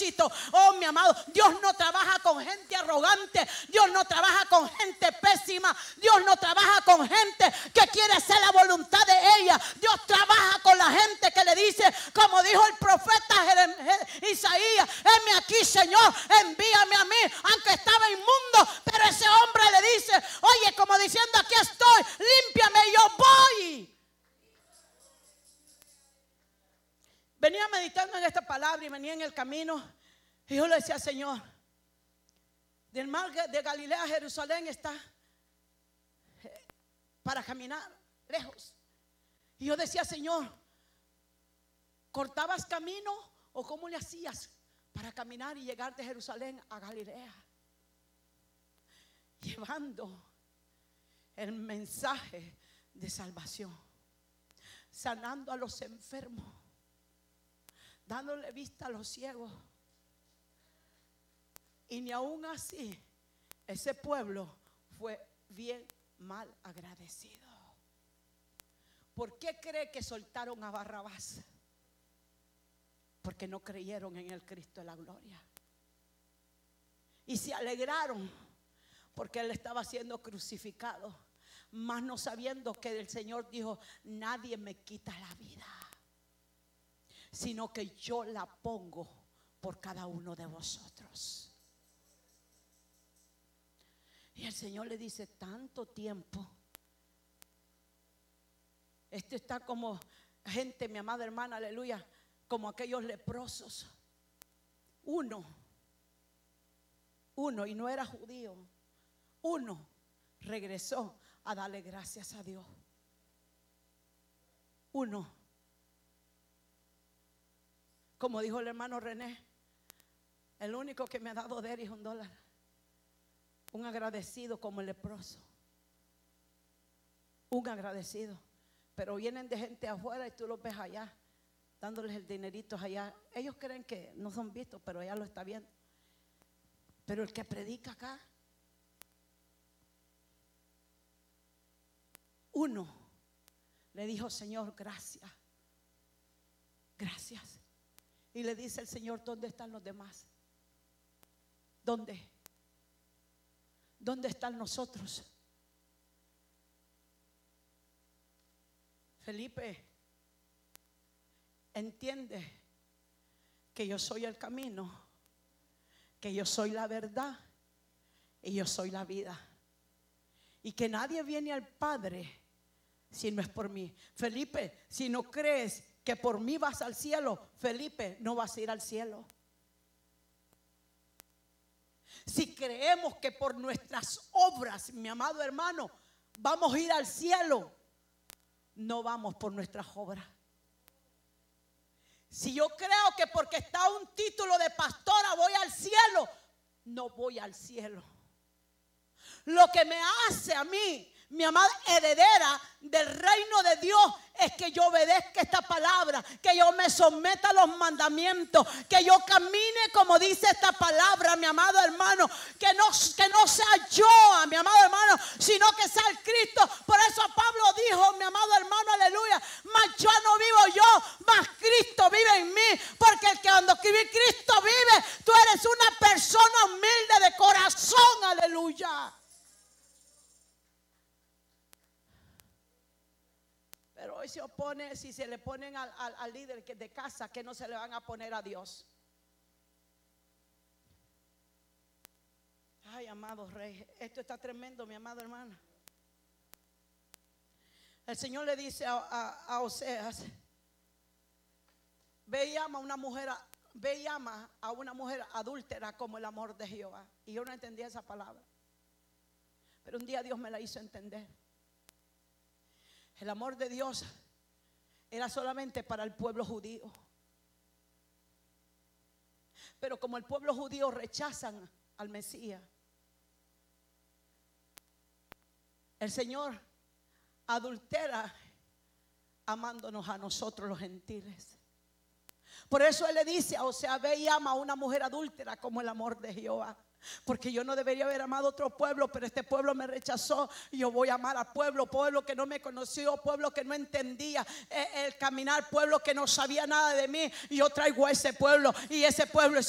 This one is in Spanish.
propósito. Oh, mi amado, Dios no trabaja con gente arrogante. Dios no trabaja con gente pésima. Dios no trabaja con gente que quiere hacer la voluntad de ella. Dios trabaja con la gente que le dice, como dijo el profeta Isaías: heme aquí, Señor, envíame a mí, aunque estaba inmundo. Pero ese hombre le dice, oye, como diciendo, aquí estoy, límpiame, yo voy. Venía meditando en esta palabra y venía en el camino y yo le decía, Señor, del mar de Galilea a Jerusalén está para caminar lejos. Y yo decía, Señor, ¿cortabas camino o cómo le hacías para caminar y llegar de Jerusalén a Galilea? Llevando el mensaje de salvación, sanando a los enfermos, dándole vista a los ciegos. Y ni aún así ese pueblo fue bien mal agradecido. ¿Por qué cree que soltaron a Barrabás? Porque no creyeron en el Cristo de la gloria. Y se alegraron porque él estaba siendo crucificado, mas no sabiendo que el Señor dijo: nadie me quita la vida, sino que yo la pongo por cada uno de vosotros. Y el Señor le dice: tanto tiempo. Esto está como gente, mi amada hermana, aleluya, como aquellos leprosos. Uno, y no era judío, uno regresó a darle gracias a Dios. Uno, como dijo el hermano René, el único que me ha dado de él es $1. Un agradecido como el leproso. Un agradecido. Pero vienen de gente afuera y tú los ves allá, dándoles el dinerito allá. Ellos creen que no son vistos, pero allá lo está viendo. Pero el que predica acá, uno le dijo: Señor, gracias, gracias. Y le dice el Señor: ¿dónde están los demás? ¿Dónde? ¿Dónde están nosotros? Felipe, entiende que yo soy el camino, que yo soy la verdad y yo soy la vida, y que nadie viene al Padre si no es por mí. Felipe, si no crees que por mí vas al cielo, Felipe, no vas a ir al cielo. Si creemos que por nuestras obras, mi amado hermano, vamos a ir al cielo, no vamos por nuestras obras. Si yo creo que porque está un título de pastora voy al cielo, no voy al cielo. Lo que me hace a mí, mi amada heredera del reino de Dios, es que yo obedezca esta palabra, que yo me someta a los mandamientos, que yo camine como dice esta palabra, mi amado hermano, que no sea yo, mi amado hermano, sino que sea el Cristo. Por eso Pablo dijo, mi amado hermano, aleluya: mas ya no vivo yo, mas Cristo vive en mí, porque el que cuando Cristo vive, tú eres una persona humilde de corazón, aleluya. Pero hoy se opone, si se le ponen al líder de casa, que no se le van a poner a Dios. Ay, amado Rey, esto está tremendo, mi amado hermano. El Señor le dice a Oseas: ve y llama a una mujer adúltera como el amor de Jehová. Y yo no entendía esa palabra, pero un día Dios me la hizo entender. El amor de Dios era solamente para el pueblo judío. Pero como el pueblo judío rechazan al Mesías, el Señor adultera amándonos a nosotros los gentiles. Por eso Él le dice, o sea, ve y ama a una mujer adúltera como el amor de Jehová. Porque yo no debería haber amado a otro pueblo, pero este pueblo me rechazó. Y yo voy a amar a pueblo que no me conoció, pueblo que no entendía el caminar, pueblo que no sabía nada de mí. Y yo traigo a ese pueblo, y ese pueblo es